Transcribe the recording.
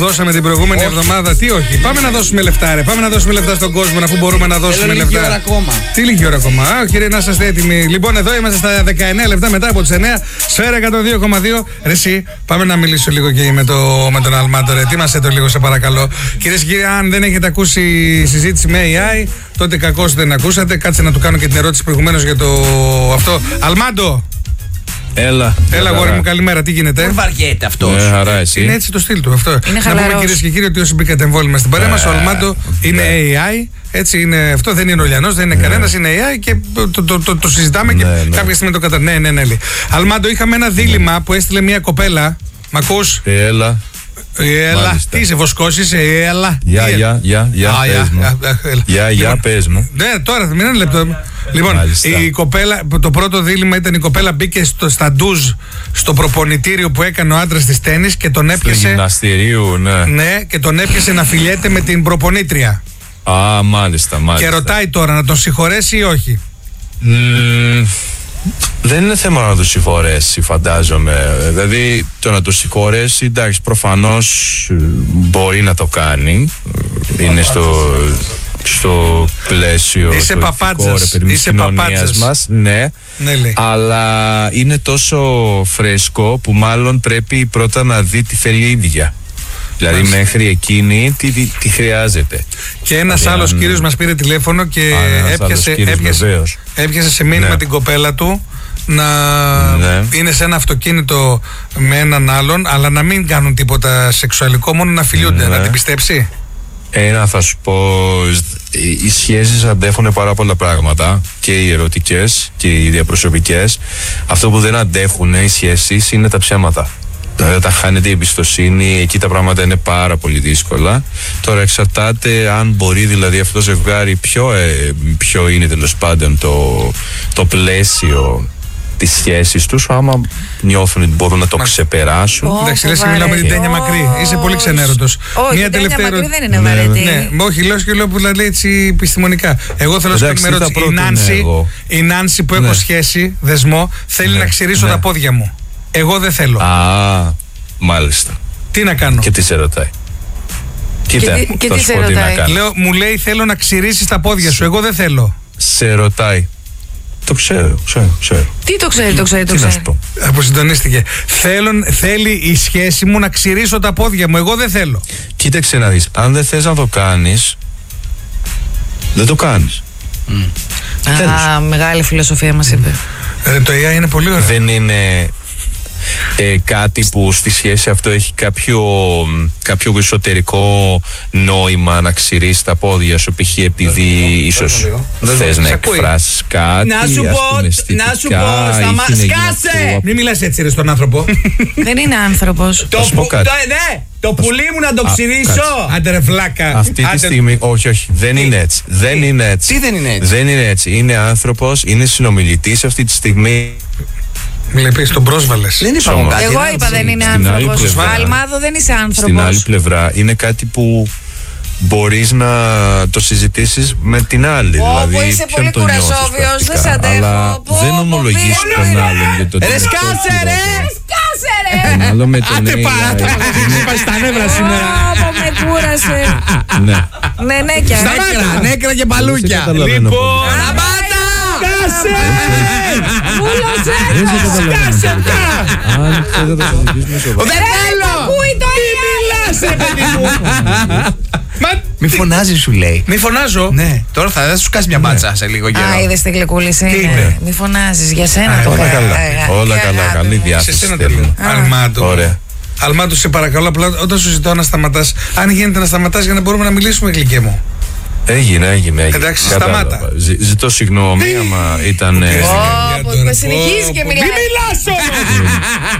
Δώσαμε την προηγούμενη εβδομάδα, τι όχι. Πάμε να δώσουμε λεφτά, ρε. Πάμε να δώσουμε λεφτά στον κόσμο, αφού μπορούμε να δώσουμε λεφτά. Λίγη ώρα ακόμα. Τι λίγη ώρα ακόμα. Κύριε, να είσαστε έτοιμοι. Λοιπόν, εδώ είμαστε στα 19 λεπτά μετά από τις 9. Σφαίρα 102,2. Ρε, εσύ, πάμε να μιλήσω λίγο και με τον Αλμάντο, ρε. Ετοίμασέ το λίγο, σε παρακαλώ. Κυρίες και κύριοι, αν δεν έχετε ακούσει συζήτηση με AI, τότε κακώς δεν ακούσατε. Κάτσε να του κάνω και την ερώτηση προηγουμένως για το αυτό. Αλμάντο! Έλα, αγόρι μου, καλημέρα, τι γίνεται? Δεν βαριέται αυτός. Χαρά, εσύ. Είναι έτσι το στυλ του αυτό. Είναι να πούμε, κυρίες και κύριοι, ότι όσοι μπήκατε εμβόλυμα στην παρέα μας, ο Αλμάντο είναι AI. Έτσι είναι, αυτό δεν είναι ο Λιανός, δεν είναι κανένας, είναι AI και το συζητάμε και κάποια στιγμή το καταλαβαίνουμε. Ναι. Αλμάντο, είχαμε ένα δίλημμα που έστειλε μια κοπέλα. Μ' ακούς? Έλα. Τι είσαι, βοσκός είσαι, έλα. Για, πες μου. Ναι, τώρα θα μείνει ένα λεπτό. Λοιπόν, η κοπέλα, το πρώτο δίλημμα ήταν η κοπέλα μπήκε στα ντουζ στο προπονητήριο που έκανε ο άντρας της τένις και τον έπιασε. Στο γυμναστηρίου, ναι. Ναι, και τον έπιασε να φιλιέται με την προπονήτρια. Α, μάλιστα. Και ρωτάει τώρα να τον συγχωρέσει ή όχι. Δεν είναι θέμα να το συγχωρέσει, φαντάζομαι. Δηλαδή, το να το συγχωρέσει, εντάξει, προφανώς μπορεί να το κάνει. Είναι στο πλαίσιο είσαι παπάτσας, είσαι παπάτσας μας, ναι, αλλά είναι τόσο φρέσκο που μάλλον πρέπει πρώτα να δει τι θέλει η ίδια. Δηλαδή μέχρι εκείνη τι χρειάζεται. Και ένας άλλος κύριος μας πήρε τηλέφωνο και έπιασε σε μήνυμα την κοπέλα του να είναι σε ένα αυτοκίνητο με έναν άλλον, αλλά να μην κάνουν τίποτα σεξουαλικό, μόνο να φιλιούνται. Να την πιστέψει? Θα σου πω, οι σχέσεις αντέχουν πάρα πολλά πράγματα, και οι ερωτικές και οι διαπροσωπικές. Αυτό που δεν αντέχουν οι σχέσεις είναι τα ψέματα. Δηλαδή, όταν χάνεται η εμπιστοσύνη, εκεί τα πράγματα είναι πάρα πολύ δύσκολα. Τώρα εξαρτάται αν μπορεί δηλαδή αυτό το ζευγάρι, ποιο είναι τέλος πάντων το πλαίσιο της σχέσης τους, άμα νιώθουν ότι μπορούν να το ξεπεράσουν. Εντάξει, λες και μιλάω με την Τένια Μακρύ. Είσαι πολύ ξενέρωτος. Όχι, η Τένια Μακρύ δεν είναι βαρετή. Όχι, λέω που λέει έτσι επιστημονικά. Εγώ θέλω να σου κάνω ερώτηση. Η Νάνση που έχω σχέση, δεσμό, θέλει να ξηρίσω τα πόδια μου. Εγώ δεν θέλω. Α, μάλιστα. Τι να κάνω? Και τι σε ρωτάει? Κοίτα, και τι σε ρωτάει? Μου λέει θέλω να ξυρίσεις τα πόδια σου. Εγώ δεν θέλω. Σε ρωτάει. Το ξέρω. Τι το ξέρει? Τι να σου πω? Αποσυντονίστηκε. Θέλει η σχέση μου να ξυρίσω τα πόδια μου. Εγώ δεν θέλω. Κοίταξε να δεις. Αν δεν θες να το κάνεις, δεν το κάνεις. Μεγάλη φιλοσοφία μας είπε. Το AI είναι πολύ ωραίο. Δεν είναι κάτι που στη σχέση αυτό έχει κάποιο εσωτερικό νόημα να ξηρίσει τα πόδια σου, π.χ. επειδή ίσως θες να εκφράσεις κάτι. Να σου πω, σκάσε! Μην μιλάς έτσι ρε στον άνθρωπο. Δεν είναι άνθρωπος. Το πουλί μου να το ξηρίσω. Άντε ρε βλάκα. Αυτή τη στιγμή, όχι, δεν είναι έτσι. Δεν είναι έτσι. Τι δεν είναι έτσι? Δεν είναι έτσι. Είναι άνθρωπος, είναι συνομιλητής αυτή τη στιγμή. Μιλάει, τον πρόσβαλες. Δεν είπα κάτι. Εγώ είπα δεν είναι άνθρωπος. Αλμάδο, δεν είσαι άνθρωπος. Στην άλλη πλευρά είναι κάτι που μπορείς να το συζητήσεις με την άλλη. Δηλαδή, είσαι πολύ κουρασόβιος, δεν σε αντέχω. Αλλά δεν ομολογείς τον άλλον για το τι. Σκάσε ρε! Άλλο με τον Άντε παρά, είπα στα νεύρα σήμερα. Με κούρασε. Ναι, και νέκρα και παλούκια. Λοιπόν, Σκάσε! Σκάσε πια! Δεν θέλω! Τι μιλάς, παιδί μου! Μη φωνάζει, σου λέει. Μη φωνάζω. Ναι, τώρα θα σου κάσει μια μπάτσα σε λίγο καιρό. Α, είδες τη γλυκούληση. Τι είπε? Μη φωνάζεις, για σένα τώρα. Όλα καλά, καλή διάθεση. Αλμάντο. Αλμάντο, σε παρακαλώ, απλά όταν σου ζητάω να σταματάς, αν γίνεται να σταματάς για να μπορούμε να μιλήσουμε, γλυκέ μου. Έγινε. Εντάξει, σταμάτα. Ζητώ συγγνώμη, άμα ήταν. Συνεχίζει και μιλάει. Μη μιλάς όμως!